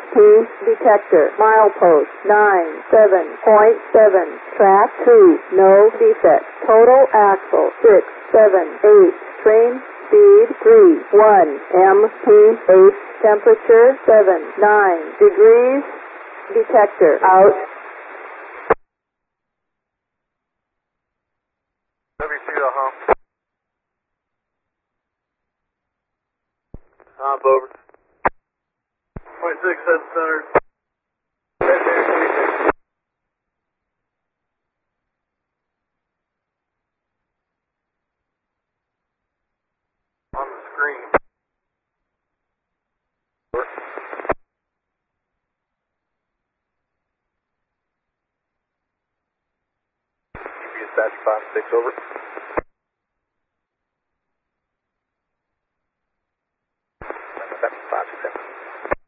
EMP detector. Milepost 97.7. Track 2. No defect. Total axle 678. Train speed 31 mph. Temperature 79 degrees. Detector out. W2 hump. Hump over. 26 head center. On the screen. Dispatch 5-6 over.